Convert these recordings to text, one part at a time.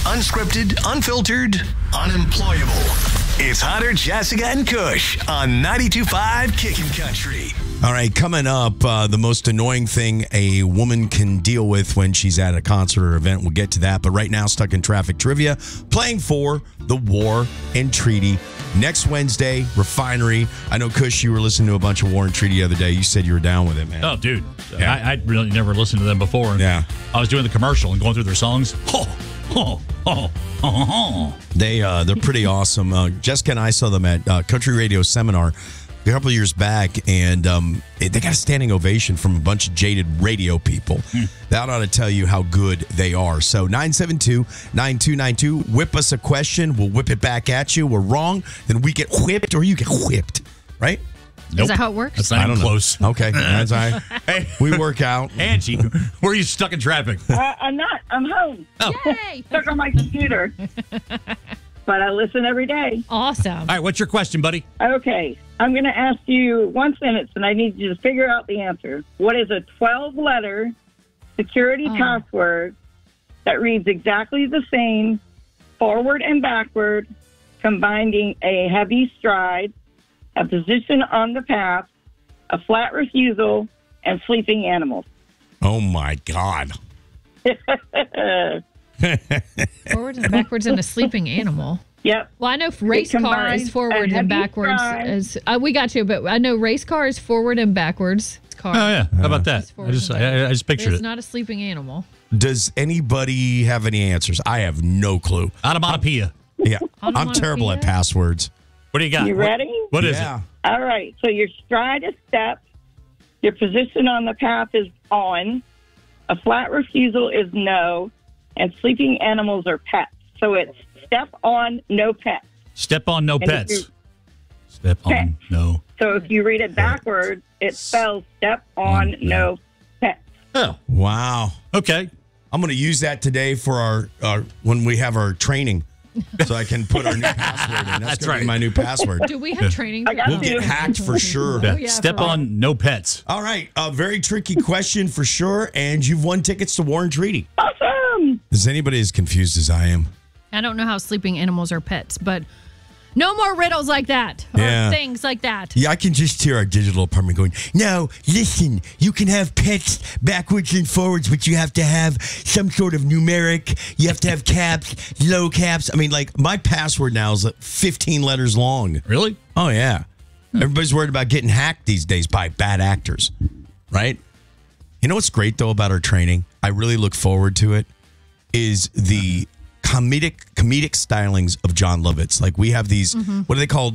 Unscripted, unfiltered, unemployable. It's Hunter, Jessica, and Kush on 92.5 Kickin' Country. All right, coming up, the most annoying thing a woman can deal with when she's at a concert or event. We'll get to that. But right now, Stuck in Traffic Trivia, playing for the War and Treaty. Next Wednesday, Refinery. I know, Kush, you were listening to a bunch of War and Treaty the other day. You said you were down with it, man. Oh, dude. Yeah. I really never listened to them before. And Yeah. I was doing the commercial and going through their songs. They're pretty awesome. Jessica and I saw them at Country Radio Seminar a couple of years back, and they got a standing ovation from a bunch of jaded radio people. That ought to tell you how good they are. So 972-9292, whip us a question. We'll whip it back at you. We're wrong, then we get whipped or you get whipped, right? Nope. Is that how it works? That's not even close. Okay, that's all right. Hey, We work out. Angie, where are you stuck in traffic? I'm not. I'm home. Yay! Stuck on my computer. But I listen every day. Awesome. All right, what's your question, buddy? Okay. I'm going to ask you one sentence, and I need you to figure out the answer. What is a 12-letter security password that reads exactly the same, forward and backward, combining a heavy stride, a position on the path, a flat refusal, and sleeping animals? Oh, my God. Forwards and backwards and a sleeping animal. Yep. Well, I know race car combines is forward a and heavy backwards. stride. We got you, but I know race car is forward and backwards. Car. Oh, yeah. How about that? It's forward and I backwards. just pictured It's it. not a sleeping animal. Does anybody have any answers? I have no clue. Onomatopoeia. Yeah, I'm terrible at passwords. What do you got? You ready? What is Yeah. it? All right. So your stride is step. Your position on the path is on. A flat refusal is no. And sleeping animals are pets. So it's step on, no pets. Step on, no And if pets. you- Step on, Pets. no. So if you read it backwards, it spells step on, no pets. Oh, Wow. okay. I'm going to use that today for our when we have our training, so I can put our new password in. That's going to be my new password. Do we have training? I got We'll get hacked for sure. Yeah. yeah, Step for- on, no pets. All right, a very tricky question for sure, and you've won tickets to War and Treaty. Awesome. Is anybody as confused as I am? I don't know how sleeping animals are pets, but no more riddles like that or Yeah. things like that. Yeah, I can just hear our digital department going, no, listen, you can have pets backwards and forwards, but you have to have some sort of numeric. You have to have caps, low caps. I mean, like, my password now is 15 letters long. Really? Oh, yeah. Everybody's worried about getting hacked these days by bad actors, right? You know what's great, though, about our training? I really look forward to it, is the comedic stylings of John Lovitz. Like, we have these, what are they called?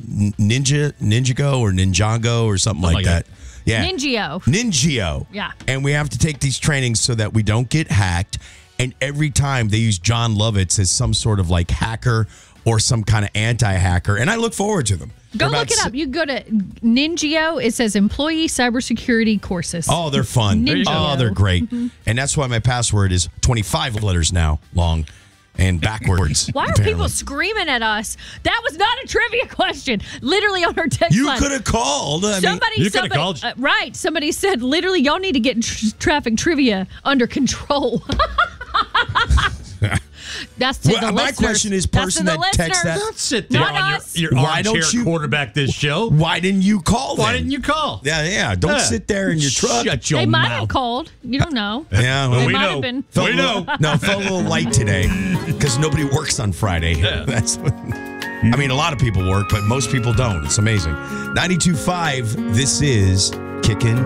Ninjago or Ninjago or something like that. Yeah. Ninjio. Ninjio. Yeah. And we have to take these trainings so that we don't get hacked. And every time they use John Lovitz as some sort of like hacker or some kind of anti-hacker. And I look forward to them. Go They're look about it up. You go to Ninjio. It says employee cybersecurity courses. Oh, they're fun. Ninjio. Oh, they're great. And that's why my password is 25 letters now long and backwards. Why are apparently. people screaming at us? That was not a trivia question. Literally on our text You line. could have called. I mean, You coulda called. Right. Somebody said, literally, y'all need to get traffic trivia under control. That's to Well, the my listeners. question is, That's person to the that texts listeners. that- Don't sit there Not on us. your Why don't armchair you- quarterback this show. why didn't you call Why then? didn't you call? Yeah. Don't sit there in your truck. Shut your They might have mouth. called. You don't know. Yeah, well, They we might know. have been. felt We a little- know. No, felt a little light today because nobody works on Friday. Yeah. That's. I mean, a lot of people work, but most people don't. It's amazing. 92.5. This is Kickin'